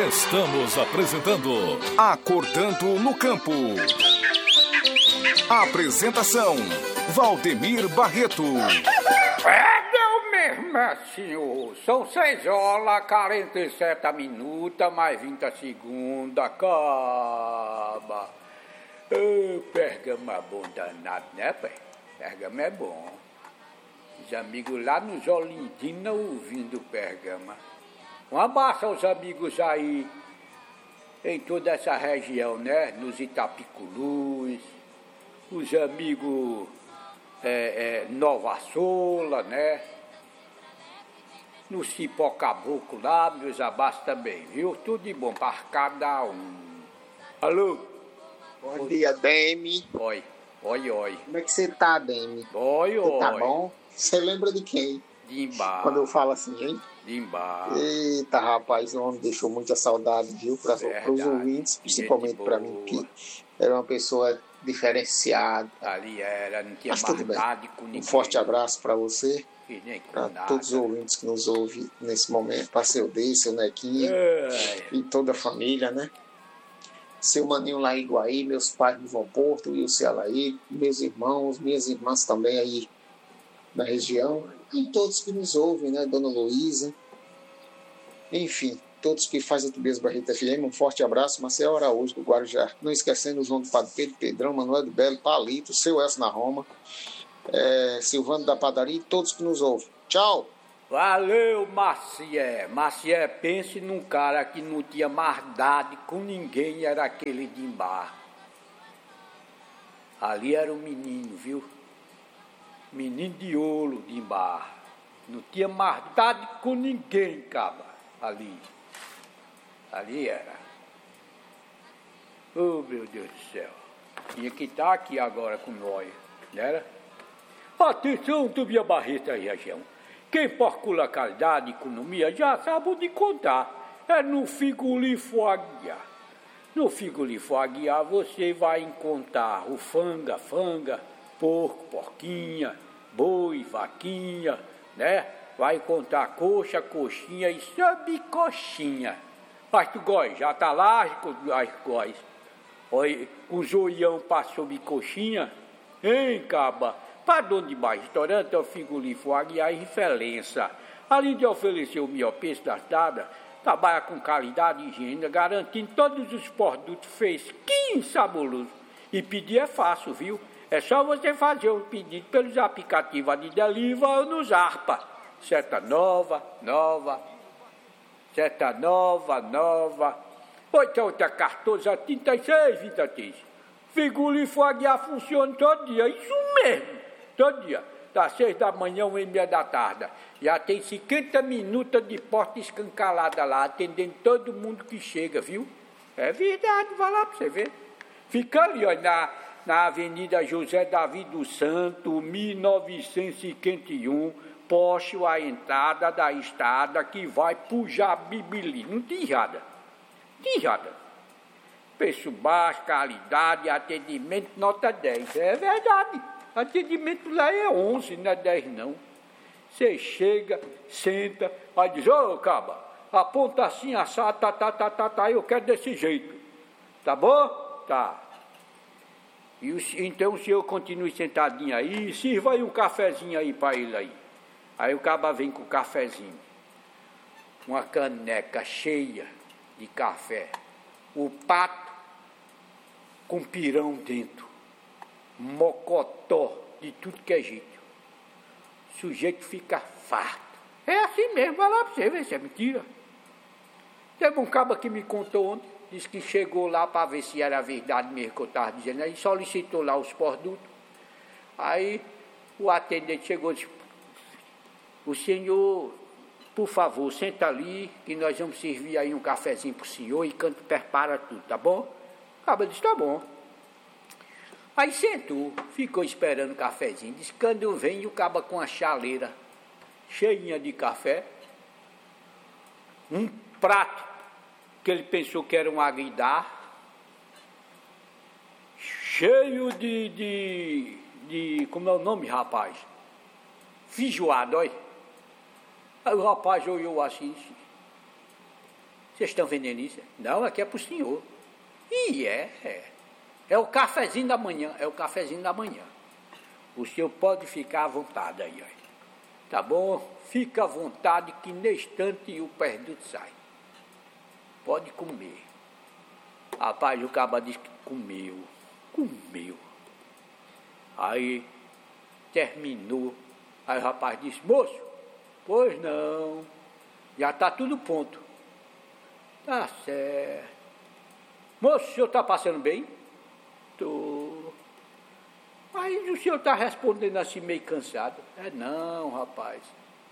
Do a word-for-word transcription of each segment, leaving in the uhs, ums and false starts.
Estamos apresentando Acordando no Campo. Apresentação, Valdemir Barreto. É eu mesmo, senhor. São seis horas, quarenta e sete minutos, mais vinte segundos, acaba. Oh, Pergamo é bom danado, né, pai? Pergamo é bom. Os amigos lá nos Olindina ouvindo o Pergamo. Um abraço aos amigos aí em toda essa região, né? Nos Itapiculus, os amigos é, é, Nova Sola, né? No Cipó Caboclo lá, meus abraços também, viu? Tudo de bom para cada um. Alô? Bom, bom dia, Demi. Oi, oi, oi. Como é que você tá, Demi? Oi, oi. Tá bom? Você lembra de quem? De embaixo. Quando eu falo assim, hein? De embaixo. Eita, rapaz, o homem deixou muita saudade, viu? Para os ouvintes, principalmente para mim, que era uma pessoa diferenciada. Ali era, não tinha Mas tudo bem. Com ninguém. Um forte abraço para você, para todos os ouvintes que nos ouvem nesse momento, para seu Dei, seu Nequinho é. E toda a família, né? Seu maninho lá em Iguaí, meus pais no João Porto e o Cealaí, meus irmãos, minhas irmãs também aí na região, e todos que nos ouvem, né? Dona Luísa, enfim, todos que fazem o Tobias Barreto F M, um forte abraço. Marcelo Araújo do Guarujá, não esquecendo o João do Padre Pedro, Pedrão, Manuel do Belo, Palito, seu Elcio na Roma, é, Silvano da Padaria e todos que nos ouvem. Tchau! Valeu, Macié. Macié, pense num cara que não tinha maldade com ninguém, era aquele de embaixo. Ali era um menino, viu? Menino de ouro de embaixo. Não tinha maldade com ninguém, cabra. Ali. Ali era. Oh, meu Deus do céu. Tinha que estar aqui agora com nós, não era? Atenção, Tobias Barreto aí, região. Quem porcula qualidade e economia já sabe onde contar. É no Figolifo Aguiar. No Figolifo Aguiar você vai encontrar o fanga, fanga, porco, porquinha, boi, vaquinha, né? Vai encontrar coxa, coxinha e subcoxinha. Mas tu gosta, já tá lá, as góis. Olha, o zoião para subcoxinha, hein, caba? Para dono de mais restaurante é o Figolifo Aguiar e Referência. Além de oferecer o melhor preço das dadas, trabalha com qualidade e higiene, garantindo todos os produtos fresquinhos e saborosos. E pedir é fácil, viu? É só você fazer o pedido pelos aplicativos de Deliva ou nos Arpa. Seta nova, nova, seta nova, nova, oito oito quatorze, trinta e seis, vinte e três. Figolifo Aguiar funciona todo dia, isso mesmo. Todo dia, das seis da manhã, uma e meia da tarde. Já tem cinquenta minutos de porta escancalada lá, atendendo todo mundo que chega, viu? É verdade, vai lá pra você ver. Fica ali, ó, na, na Avenida José Davi dos Santos, mil novecentos e cinquenta e um, poste a entrada da estrada que vai pro Jabibili. Não tem nada. Tem nada. Preço baixo, qualidade, atendimento, nota dez. É verdade. Atendimento lá é onze, não é dez não. Você chega, senta, aí diz, ô, caba, aponta assim, assado, tá, tá, tá, tá, tá, eu quero desse jeito. Tá bom? Tá. E o, então o senhor continue sentadinho aí, sirva aí um cafezinho aí para ele aí. Aí o caba vem com o cafezinho. Uma caneca cheia de café. O pato com pirão dentro. Mocotó de tudo que é jeito. O sujeito fica farto. É assim mesmo, vai lá pra você ver se é mentira. Teve um cabo que me contou ontem, disse que chegou lá para ver se era verdade mesmo que eu estava dizendo, aí solicitou lá os produtos. Aí o atendente chegou e disse, o senhor, por favor, senta ali, que nós vamos servir aí um cafezinho pro senhor e canto prepara tudo, tá bom? O cabo disse, tá bom. Aí sentou, ficou esperando o cafezinho. Disse, quando eu venho, o caba com a chaleira cheinha de café, um prato que ele pensou que era um aguidar, cheio de, de, de, como é o nome, rapaz? Feijoada, olha. Aí o rapaz olhou assim, Vocês estão vendendo isso? Não, aqui é pro senhor. E é, é. É o cafezinho da manhã, é o cafezinho da manhã. O senhor pode ficar à vontade aí, ó. Tá bom? Fica à vontade que nesse instante o perduto sai. Pode comer. Rapaz, o caba disse que comeu. Comeu. Aí terminou. Aí o rapaz disse, moço, pois não. Já está tudo pronto. Tá certo. Moço, o senhor está passando bem? Tô. Aí o senhor está respondendo assim meio cansado. É não, rapaz.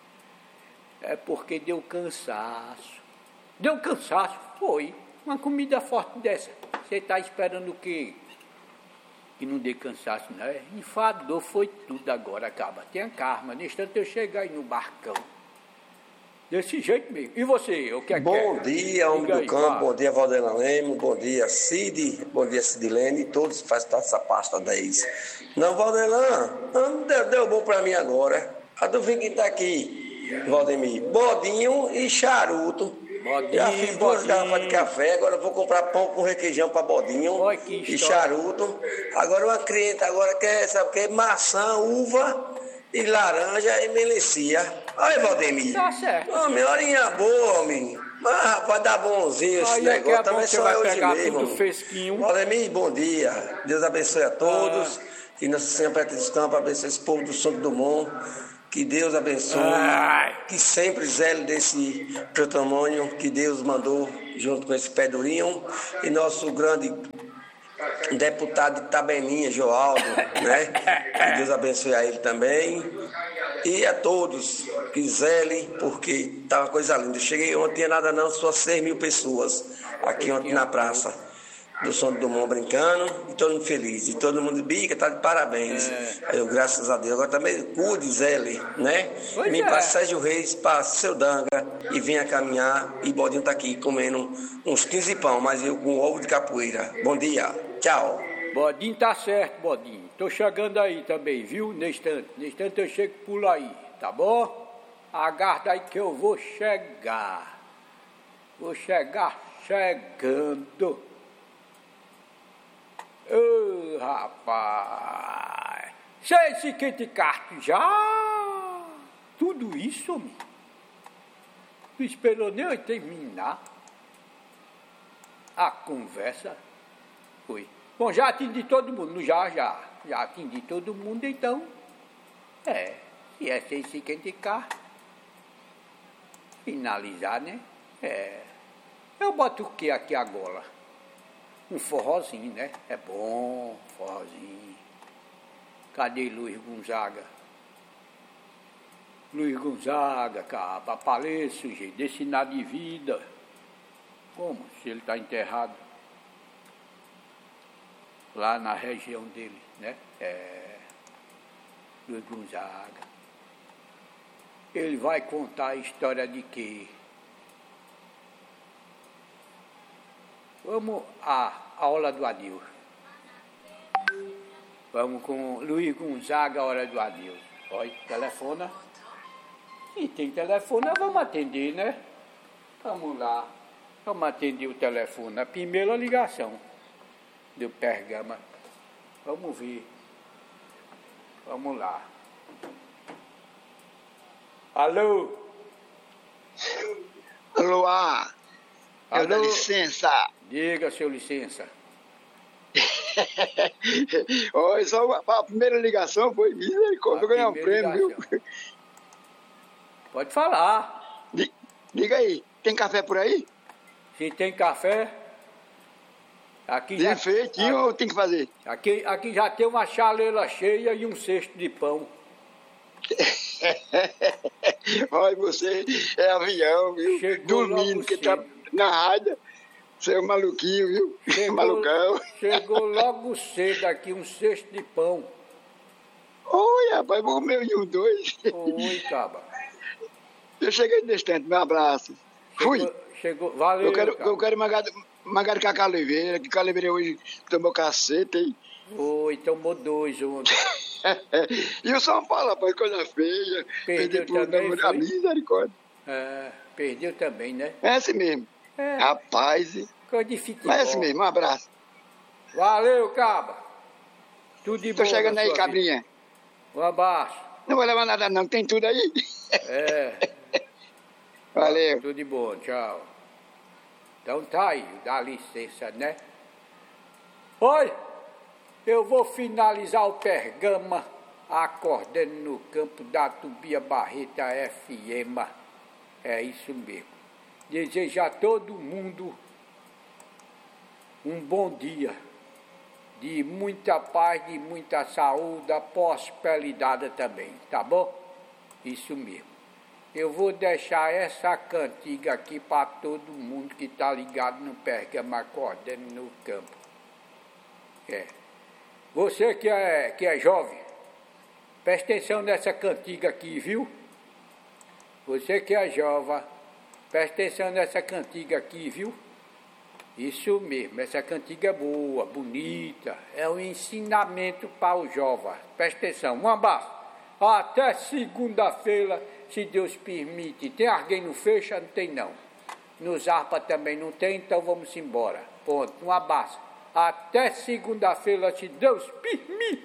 É porque deu cansaço. Deu cansaço? Foi. Uma comida forte dessa. Você está esperando o quê? Que não dê cansaço, não é? Enfadou, foi tudo agora, acaba. Tenha calma. Nesse instante eu chegar aí no barcão. Desse jeito mesmo. E você, o que é que é? Bom dia, homem do campo. Bom dia, Valdelan Lemos. Bom dia, Cid. Bom dia, Sidilene. Todos fazem essa pasta dez. Não, Valdelan, não deu, deu bom pra mim agora. Adivinha quem tá aqui, Valdemir? Bodinho e charuto. Bodinho, já fiz duas garrafas de café, agora eu vou comprar pão com requeijão para Bodinho. Oi, e charuto. Agora uma cliente agora quer, sabe o que? Maçã, uva e laranja e melancia. Olha, Valdemir. Tá certo. Homem, horinha boa, homem. Mas, rapaz, dá bonzinho esse aí negócio. É também só é hoje mesmo. Tudo fresquinho. Valdemir, bom dia. Deus abençoe a todos. Ah. Que Nossa Senhora Preta dos Campos abençoe esse povo do Santo Dumont. Que Deus abençoe, Ai. que sempre zele desse patrimônio que Deus mandou junto com esse pé durinho. E nosso grande deputado de Tabelinha, Joaldo, né? Que Deus abençoe a ele também. E a todos que zelem, porque tá uma coisa linda. Eu cheguei ontem, não tinha nada não, só seis mil pessoas aqui ontem na praça do Santo Dumont brincando, e todo mundo feliz, e todo mundo bica, tá de parabéns. É. Eu, graças a Deus. Agora também cuide, Zé, né? Pois Vim é. para Sérgio Reis, para Seu Danga, e venha caminhar, e Bodinho tá aqui comendo uns quinze pão, mas eu com ovo de capoeira. Bom dia, tchau. Bodinho tá certo, Bodinho. Tô chegando aí também, viu? Nesse instante, nesse instante eu chego por aí, tá bom? Aguarda aí que eu vou chegar. Vou chegar chegando. Ô, oh, rapaz, seis e quinze cartas já, tudo isso, homem. Não esperou nem eu terminar a conversa. Foi. Bom, já atendi todo mundo, já, já, já atendi todo mundo, então, é, se é seis e quinze cartas, finalizar, né, é, eu boto o que aqui agora? Um forrozinho, né? É bom, forrozinho. Cadê Luiz Gonzaga? Luiz Gonzaga, capa, paleço, gente, desse nada de vida. Como? Se ele está enterrado lá na região dele, né? É. Luiz Gonzaga. Ele vai contar a história de quê? Vamos à aula do adeus. Vamos com Luiz Gonzaga, a hora do adeus. Olha, telefona. Se tem telefone, vamos atender, né? Vamos lá. Vamos atender o telefone. A primeira ligação do Pergama. Vamos ver. Vamos lá. Alô? Alô, ah. Eu dou licença. Diga, seu licença. Olha, só a, a primeira ligação foi misericórdia, eu ganhei um prêmio, ligação. Viu? Pode falar. Diga aí, tem café por aí? Se tem café, aqui tem já... feitinho aqui, ou tem que fazer? Aqui, aqui já tem uma chaleira cheia e um cesto de pão. Olha, você é avião, viu? Chegou dormindo, que tá na rádio. Você é um maluquinho, viu? Chegou, Malucão. Chegou logo cedo aqui um cesto de pão. Oi, rapaz, vou comer um dois. Oi, caba. Eu cheguei nesse tempo, meu abraço. Chegou, Fui. Chegou, valeu, Eu quero, caba. eu quero Magari com a Caliveira, que Caliveira hoje tomou cacete, hein? Oi, tomou dois ontem. E o São Paulo, rapaz, coisa feia. Perdeu Perdeu também, por a misericórdia. É, perdeu também, né? É assim mesmo. É. Rapaz. Coisa de futebol. Mas é assim mesmo, um abraço. Valeu, Caba. Tudo de bom. Tô chegando aí, Cabrinha. Um abraço. Não vou levar nada não, tem tudo aí. É. Valeu. Tudo de bom, tchau. Então tá aí, dá licença, né? Olha, eu vou finalizar o Pergama acordando no campo da Tubia Barreta F M. É isso mesmo. Desejo a todo mundo um bom dia, de muita paz, de muita saúde, prosperidade também, tá bom? Isso mesmo. Eu vou deixar essa cantiga aqui para todo mundo que tá ligado no Pergama acordando no campo. É. Você que é, que é jovem, preste atenção nessa cantiga aqui, viu? Você que é jovem, preste atenção nessa cantiga aqui, viu? Isso mesmo, essa cantiga é boa, bonita, é um ensinamento para os jovens. Preste atenção, um abraço. Até segunda-feira, se Deus permite. Tem alguém no fecha? Não tem não. Nos arpa também não tem, então vamos embora. Ponto, um abraço. Até segunda-feira, se Deus permite.